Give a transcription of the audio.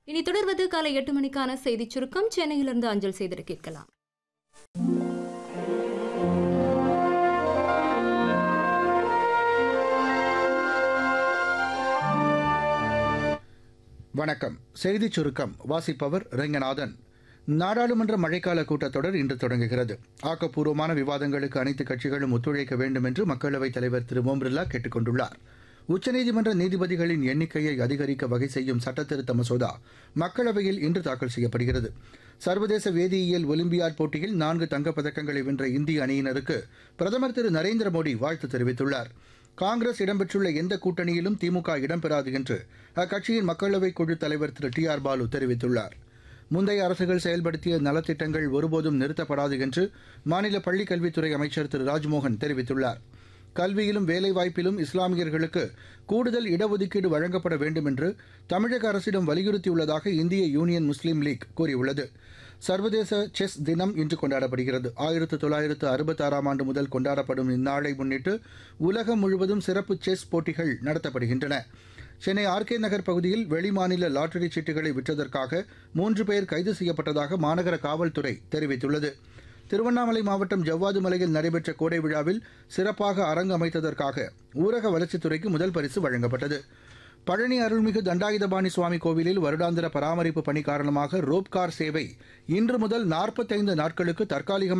இனி தொடர்வது காலை 8 மணிக்கான செய்திச் சுருக்கம். சென்னையிலிருந்து அஞ்சல் செய்திட கேட்கலாம். வணக்கம். செய்திச் சுருக்கம் வாசிப்பவர் ரெங்கநாதன். நாடாளுமன்ற மழைக்கால கூட்டத்தொடர் இன்று தொடங்குகிறது. ஆக்கப்பூர்வமான விவாதங்களுக்கு அனைத்து கட்சிகளும் ஒத்துழைக்க வேண்டும் என்று மக்களவைத் தலைவர் திரு ஓம் பிர்லா கேட்டுக் கொண்டுள்ளார். உச்சநீதிமன்ற நீதிபதிகளின் எண்ணிக்கையை அதிகரிக்க வகை செய்யும் சட்டத்திருத்த மசோதா மக்களவையில் இன்று தாக்கல் செய்யப்படுகிறது. சர்வதேச வேதியியல் ஒலிம்பியாட் போட்டியில் 4 தங்கப்பதக்கங்களை வென்ற இந்திய அணியினருக்கு பிரதமர் திரு நரேந்திர மோடி வாழ்த்து தெரிவித்துள்ளார். காங்கிரஸ் இடம்பெற்றுள்ள எந்த கூட்டணியிலும் திமுக இடம்பெறாது என்று அக்கட்சியின் மக்களவைக் குழு தலைவர் திரு டி ஆர் பாலு தெரிவித்துள்ளார். முந்தைய அரசுகள் செயல்படுத்திய நலத்திட்டங்கள் ஒருபோதும் நிறுத்தப்படாது என்று மாநில பள்ளிக் கல்வித்துறை அமைச்சர் திரு ராஜ்மோகன் தெரிவித்துள்ளார். கல்வியிலும் வேலைவாய்ப்பிலும் இஸ்லாமியர்களுக்கு கூடுதல் இடஒதுக்கீடு வழங்கப்பட வேண்டும் என்று தமிழக அரசிடம் வலியுறுத்தியுள்ளதாக இந்திய யூனியன் முஸ்லீம் லீக் கூறியுள்ளது. சர்வதேச செஸ் தினம் இன்று கொண்டாடப்படுகிறது. 1966ஆம் ஆண்டு முதல் கொண்டாடப்படும் இந்நாளை முன்னிட்டு உலகம் முழுவதும் சிறப்பு செஸ் போட்டிகள் நடத்தப்படுகின்றன. சென்னை ஆர்கே நகர் பகுதியில் வெளிமாநில லாட்டரி சீட்டுகளை விற்றதற்காக 3 பேர் கைது செய்யப்பட்டதாக மாநகர காவல்துறை தெரிவித்துள்ளது. திருவண்ணாமலை மாவட்டம் ஜவ்வாது மலையில் நடைபெற்ற கோடை விழாவில் சிறப்பாக அரங்கு அமைத்ததற்காக ஊரக வளர்ச்சித்துறைக்கு முதல் பரிசு வழங்கப்பட்டது. பழனி அருள்மிகு தண்டாயுதபாணி சுவாமி கோவிலில் வருடாந்திர பராமரிப்பு பணி காரணமாக ரோப்கார் சேவை இன்று முதல் 45 நாட்களுக்கு தற்காலிகமாக